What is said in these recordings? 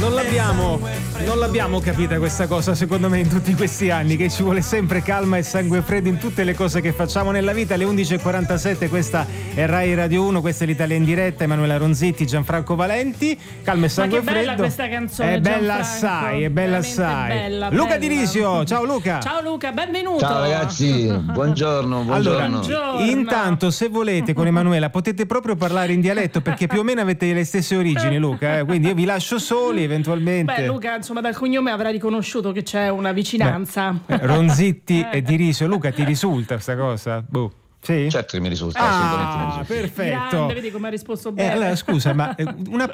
Non l'abbiamo capita questa cosa, secondo me, in tutti questi anni, che ci vuole sempre calma e sangue freddo in tutte le cose che facciamo nella vita. Alle 11.47, questa è Rai Radio 1, questa è l'Italia in diretta, Emanuela Ronzitti, Gianfranco Valenti. Calma e sangue freddo. Ma che bella questa canzone, è bella assai, è bella assai. Bella, Luca bella. Di Risio, ciao Luca. Ciao Luca, benvenuto. Ciao ragazzi, buongiorno. Allora, buongiorno. Intanto, se volete, con Emanuela potete proprio parlare in dialetto, perché più o meno avete le stesse origini, Luca, quindi io vi lascio soli eventualmente. Beh, Luca, insomma, dal cognome avrà riconosciuto che c'è una vicinanza. Ronzitti e Di Risio. Luca, ti risulta questa cosa? Boh. Sì? Certo che mi risulta, assolutamente mi risulta. Perfetto. Grande, vedi come ha risposto bene. Allora, scusa, ma una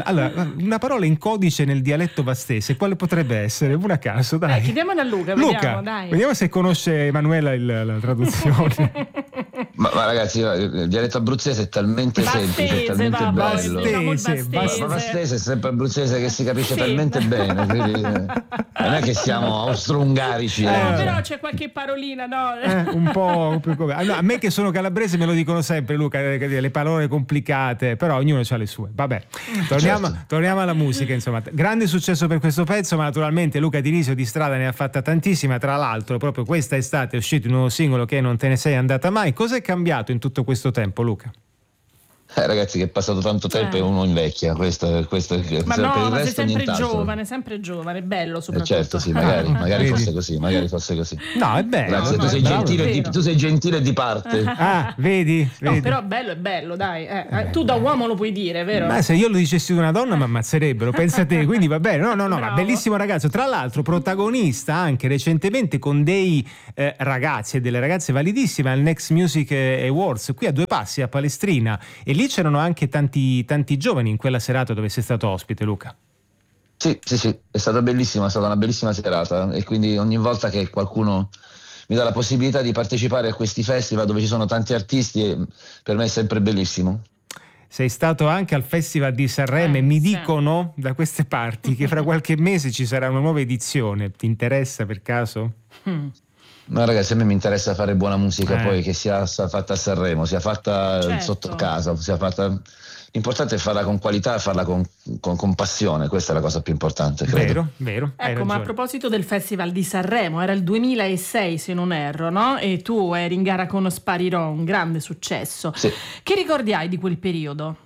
parola in codice nel dialetto vastese, quale potrebbe essere? Una a caso, dai. Chiediamone a Luca, vediamo se conosce Emanuela la traduzione. ma ragazzi, il dialetto abruzzese è talmente semplice, è talmente bello. Vastese è sempre abruzzese che si capisce talmente bene, quindi, non è che siamo austro-ungarici. Però c'è qualche parolina, no? Un po' più come. Allora, a me che sono calabrese me lo dicono sempre, Luca, le parole complicate, però ognuno ha le sue. Vabbè, torniamo alla musica, insomma. Grande successo per questo pezzo, ma naturalmente Luca Di Risio di strada ne ha fatta tantissima. Tra l'altro, proprio questa estate è uscito un nuovo singolo, che Non te ne sei andata mai. Cosa è cambiato in tutto questo tempo, Luca? Ragazzi, che è passato tanto tempo e uno invecchia, questo ma per il no, resto sei sempre giovane, bello soprattutto. Certo, sì, magari fosse così, No, è bello. Grazie, tu sei gentile di parte. Vedi? No, però bello è bello, dai. Tu da uomo lo puoi dire, vero? Ma se io lo dicessi di una donna mi ammazzerebbero, pensa te, quindi va bene. No, ma bellissimo ragazzo. Tra l'altro protagonista anche recentemente con dei ragazzi e delle ragazze validissime al Next Music Awards, qui a due passi a Palestrina, e lì c'erano anche tanti giovani in quella serata dove sei stato ospite, Luca. Sì, è stata bellissima, è stata una bellissima serata, e quindi ogni volta che qualcuno mi dà la possibilità di partecipare a questi festival dove ci sono tanti artisti, per me è sempre bellissimo. Sei stato anche al Festival di Sanremo e mi dicono da queste parti che fra qualche mese ci sarà una nuova edizione. Ti interessa per caso? No ragazzi, a me mi interessa fare buona musica, poi che sia fatta a Sanremo, sia fatta sotto casa, sia fatta. L'importante è farla con qualità e farla con passione, questa è la cosa più importante, credo. Vero. Ecco, ma a proposito del Festival di Sanremo, era il 2006 se non erro, no? E tu eri in gara con Sparirò, un grande successo. Sì. Che ricordi hai di quel periodo?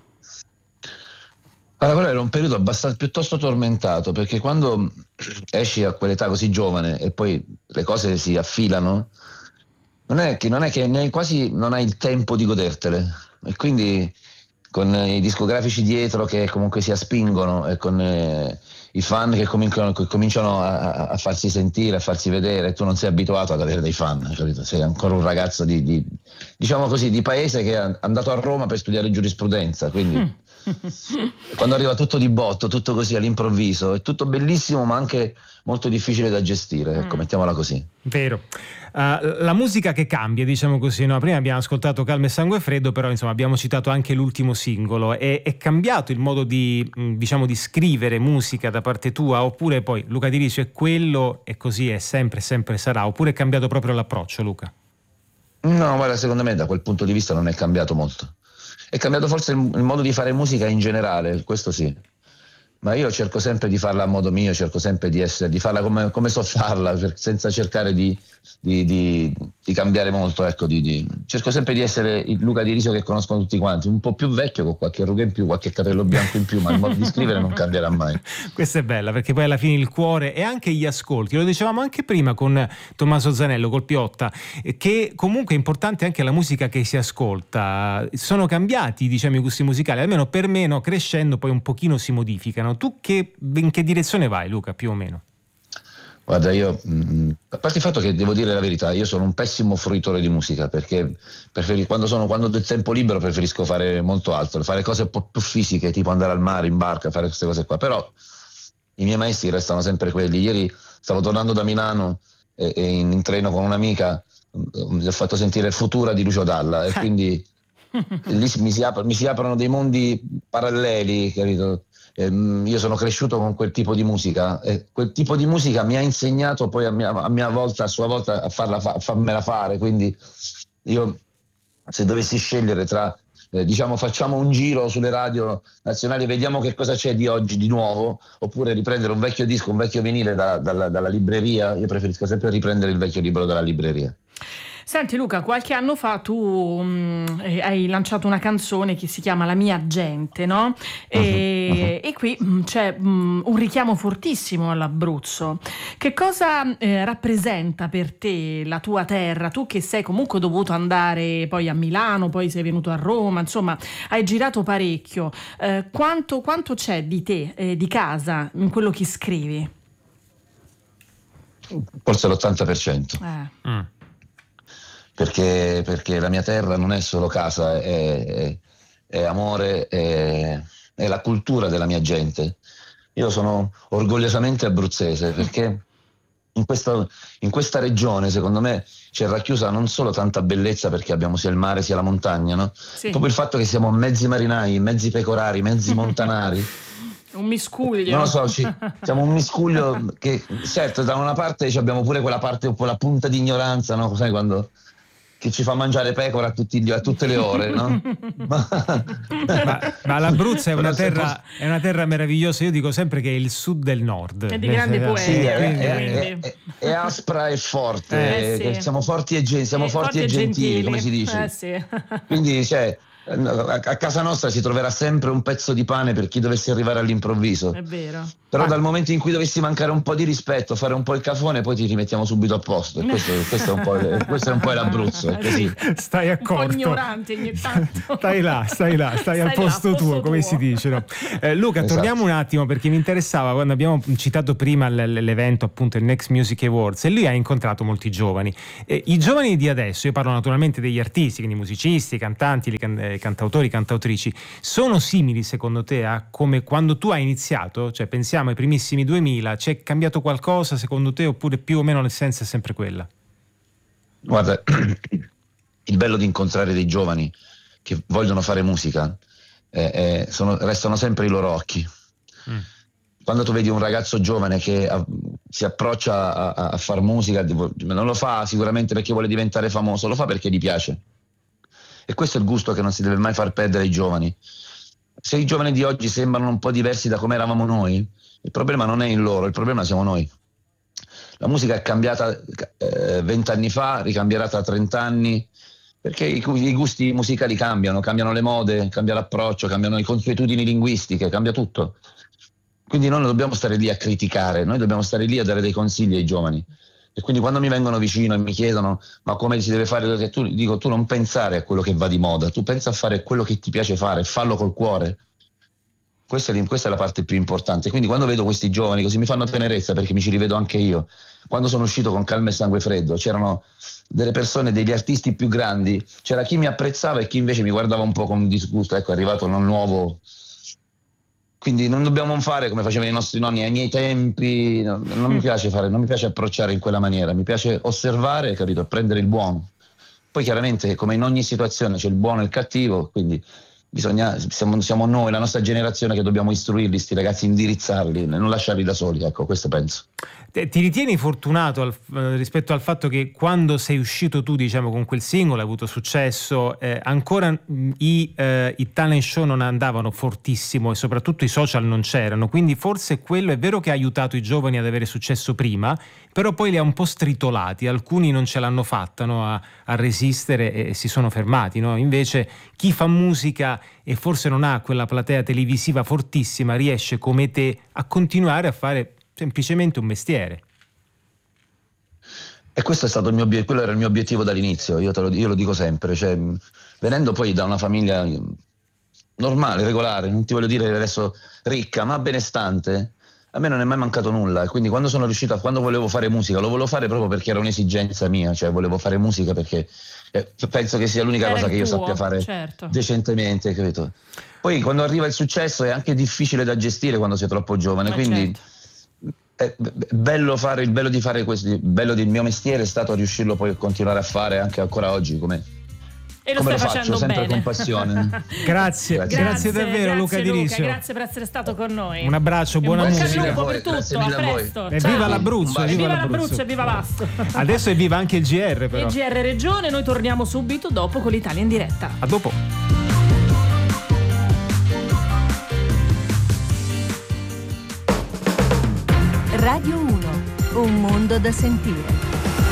Allora, quello era un periodo piuttosto tormentato, perché quando esci a quell'età così giovane e poi le cose si affilano, non è che quasi non hai il tempo di godertele, e quindi con i discografici dietro che comunque si spingono, e con i fan che cominciano a farsi sentire, a farsi vedere, tu non sei abituato ad avere dei fan, capito? Sei ancora un ragazzo diciamo così, di paese che è andato a Roma per studiare giurisprudenza, quindi quando arriva tutto di botto, tutto così all'improvviso, è tutto bellissimo ma anche molto difficile da gestire, ecco, mettiamola così. Vero. La musica che cambia, diciamo così, no? Prima abbiamo ascoltato Calma e sangue freddo, però insomma abbiamo citato anche l'ultimo singolo. È cambiato il modo di scrivere musica da parte tua, oppure poi Luca Di Risio è quello e così è sempre sarà, oppure è cambiato proprio l'approccio, Luca? No, guarda, secondo me da quel punto di vista non è cambiato molto. È cambiato forse il modo di fare musica in generale, questo sì. Ma io cerco sempre di farla a modo mio, cerco sempre di farla come so farla, senza cercare di cambiare molto, ecco, cerco sempre di essere il Luca Di Risio che conoscono tutti quanti, un po' più vecchio, con qualche ruga in più, qualche capello bianco in più, ma il modo di scrivere non cambierà mai. Questa è bella, perché poi alla fine il cuore e anche gli ascolti, lo dicevamo anche prima con Tommaso Zanello, col Piotta, che comunque è importante anche la musica che si ascolta. Sono cambiati, diciamo, i gusti musicali, almeno per me, no, crescendo poi un pochino si modificano. Tu in che direzione vai, Luca, più o meno? Guarda, io, a parte il fatto che devo dire la verità, io sono un pessimo fruitore di musica, perché quando ho del tempo libero preferisco fare molto altro, fare cose un po' più fisiche, tipo andare al mare, in barca, fare queste cose qua. Però i miei maestri restano sempre quelli. Ieri stavo tornando da Milano e in treno con un'amica gli ho fatto sentire Futura di Lucio Dalla, e quindi lì mi si aprono dei mondi paralleli, capito? Io sono cresciuto con quel tipo di musica, e quel tipo di musica mi ha insegnato poi a mia volta, a sua volta, a farmela fare. Quindi io, se dovessi scegliere tra diciamo facciamo un giro sulle radio nazionali e vediamo che cosa c'è di oggi di nuovo, oppure riprendere un vecchio disco, un vecchio vinile dalla libreria. Io preferisco sempre riprendere il vecchio libro dalla libreria. Senti Luca, qualche anno fa tu hai lanciato una canzone che si chiama La mia gente, no? E qui c'è un richiamo fortissimo all'Abruzzo. Che cosa rappresenta per te la tua terra? Tu che sei comunque dovuto andare poi a Milano, poi sei venuto a Roma, insomma hai girato parecchio. Quanto c'è di te, di casa, in quello che scrivi? Forse l'80%. Perché la mia terra non è solo casa, è amore, è la cultura della mia gente. Io sono orgogliosamente abruzzese perché in questa regione, secondo me, c'è racchiusa non solo tanta bellezza, perché abbiamo sia il mare sia la montagna, no? Sì. Proprio il fatto che siamo mezzi marinai, mezzi pecorari, mezzi montanari. Un miscuglio. Non lo so, siamo un miscuglio che, certo, da una parte abbiamo pure quella parte, quella punta di ignoranza, no? Sai, quando che ci fa mangiare pecora a tutte le ore, no? ma l'Abruzzo è una terra meravigliosa. Io dico sempre che è il sud del nord. È di grande poesia. Sì, è aspra e forte. Sì. Siamo forti e gentili, come si dice. Sì. Quindi, a casa nostra si troverà sempre un pezzo di pane per chi dovesse arrivare all'improvviso. È vero. Però dal momento in cui dovessi mancare un po' di rispetto, fare un po' il cafone, poi ti rimettiamo subito a posto. Questo è un po' l'Abruzzo. Sì. Stai accorto. Un po' ignorante ogni tanto. Stai al posto tuo, come si dice, no? Luca, Esatto. torniamo un attimo, perché mi interessava quando abbiamo citato prima l'evento, appunto il Next Music Awards, e lui ha incontrato molti giovani. I giovani di adesso, io parlo naturalmente degli artisti, quindi musicisti, cantanti, cantautori, cantautrici, sono simili secondo te a come quando tu hai iniziato? Cioè pensiamo ai primissimi 2000, c'è cambiato qualcosa secondo te, oppure più o meno l'essenza è sempre quella? Guarda, il bello di incontrare dei giovani che vogliono fare musica restano sempre i loro occhi. Quando tu vedi un ragazzo giovane che si approccia a far musica, non lo fa sicuramente perché vuole diventare famoso, lo fa perché gli piace. E questo è il gusto che non si deve mai far perdere ai giovani. Se i giovani di oggi sembrano un po' diversi da come eravamo noi, il problema non è in loro, il problema siamo noi. La musica è cambiata 20 anni fa, ricambierà tra 30 anni, perché i gusti musicali cambiano le mode, cambia l'approccio, cambiano le consuetudini linguistiche, cambia tutto. Quindi noi non dobbiamo stare lì a criticare, noi dobbiamo stare lì a dare dei consigli ai giovani. E quindi quando mi vengono vicino e mi chiedono ma come si deve fare, tu non pensare a quello che va di moda, tu pensa a fare quello che ti piace fare, fallo col cuore. Questa è la parte più importante. Quindi quando vedo questi giovani così mi fanno tenerezza, perché mi ci rivedo anche io. Quando sono uscito con Calma e Sangue Freddo c'erano delle persone, degli artisti più grandi, c'era chi mi apprezzava e chi invece mi guardava un po' con disgusto. Ecco, è arrivato un nuovo. Quindi non dobbiamo fare come facevano i nostri nonni ai miei tempi. Non mi piace fare, non mi piace approcciare in quella maniera, mi piace osservare, capito? Prendere il buono. Poi chiaramente, come in ogni situazione, c'è il buono e il cattivo, quindi siamo noi, la nostra generazione, che dobbiamo istruirli, sti ragazzi, indirizzarli, non lasciarli da soli, ecco, questo penso. Ti ritieni fortunato rispetto al fatto che quando sei uscito tu, diciamo, con quel singolo, hai avuto successo, ancora i talent show non andavano fortissimo e soprattutto i social non c'erano, quindi forse quello è vero che ha aiutato i giovani ad avere successo prima, però poi li ha un po' stritolati, alcuni non ce l'hanno fatta, no, a resistere e si sono fermati, no? Invece chi fa musica e forse non ha quella platea televisiva fortissima riesce come te a continuare a fare semplicemente un mestiere. E questo è stato quello era il mio obiettivo dall'inizio, io lo dico sempre, cioè, venendo poi da una famiglia normale, regolare, non ti voglio dire adesso ricca, ma benestante, a me non è mai mancato nulla, e quindi quando volevo fare musica, lo volevo fare proprio perché era un'esigenza mia, cioè volevo fare musica perché penso che sia l'unica cosa che io sappia fare, certo, decentemente, capito? Poi quando arriva il successo è anche difficile da gestire quando sei troppo giovane, quindi certo. È bello fare, il bello di fare questo, il bello del mio mestiere è stato riuscirlo poi a continuare a fare anche ancora oggi, come lo faccio sempre bene. Con passione. Grazie davvero, Luca Di Risio. Grazie per essere stato con noi. Un abbraccio, buona musica. Per tutto, a presto. E viva l'Abruzzo, viva l'Abruzzo e viva l'Asto. Adesso è viva anche il GR, però. Il GR Regione, noi torniamo subito dopo con l'Italia in diretta. A dopo. Radio 1, un mondo da sentire.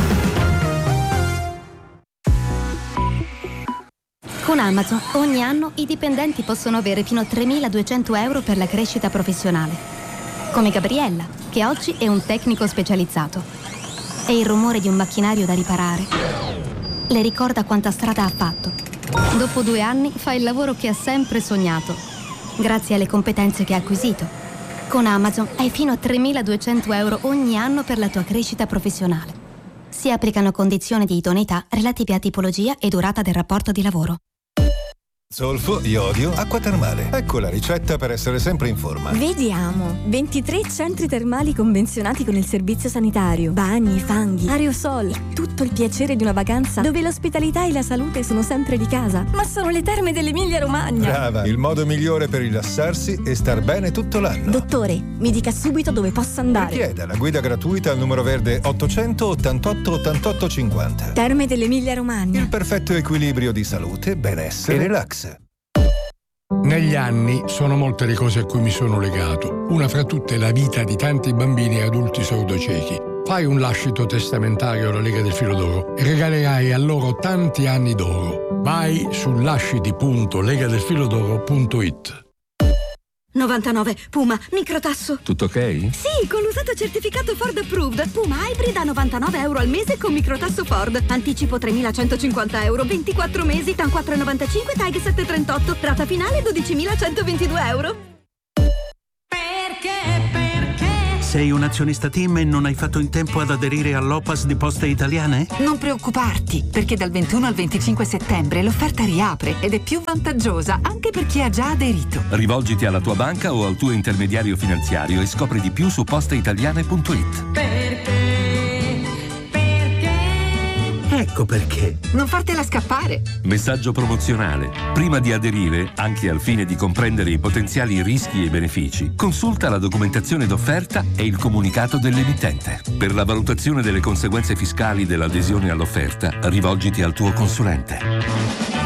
Con Amazon ogni anno i dipendenti possono avere fino a 3.200 euro per la crescita professionale. Come Gabriella, che oggi è un tecnico specializzato. E il rumore di un macchinario da riparare le ricorda quanta strada ha fatto. Dopo 2 anni fa il lavoro che ha sempre sognato, grazie alle competenze che ha acquisito. Con Amazon hai fino a 3.200 euro ogni anno per la tua crescita professionale. Si applicano condizioni di idoneità relative a tipologia e durata del rapporto di lavoro. Zolfo, iodio, acqua termale. Ecco la ricetta per essere sempre in forma. Vediamo. 23 centri termali convenzionati con il servizio sanitario. Bagni, fanghi, aerosol. Tutto il piacere di una vacanza dove l'ospitalità e la salute sono sempre di casa. Ma sono le terme dell'Emilia Romagna. Brava, il modo migliore per rilassarsi e star bene tutto l'anno. Dottore, mi dica subito dove posso andare. Richieda la guida gratuita al numero verde 888 88 50. Terme dell'Emilia Romagna. Il perfetto equilibrio di salute, benessere e relax. Negli anni sono molte le cose a cui mi sono legato. Una fra tutte la vita di tanti bambini e adulti sordociechi. Fai un lascito testamentario alla Lega del Filo d'Oro e regalerai a loro tanti anni d'oro. Vai su lasciti.legadelfilodoro.it. 99 Puma microtasso. Tutto ok? Sì, con l'usato certificato Ford Approved. Puma Hybrid a 99 euro al mese con microtasso Ford. Anticipo 3.150 euro, 24 mesi, TAN 4,95, TAG 7,38. Rata finale 12.122 euro. Perché? Sei un azionista TIM e non hai fatto in tempo ad aderire all'OPAS di Poste Italiane? Non preoccuparti, perché dal 21 al 25 settembre l'offerta riapre ed è più vantaggiosa anche per chi ha già aderito. Rivolgiti alla tua banca o al tuo intermediario finanziario e scopri di più su posteitaliane.it. Perché? Ecco perché. Non fartela scappare. Messaggio promozionale. Prima di aderire, anche al fine di comprendere i potenziali rischi e benefici, consulta la documentazione d'offerta e il comunicato dell'emittente. Per la valutazione delle conseguenze fiscali dell'adesione all'offerta, rivolgiti al tuo consulente.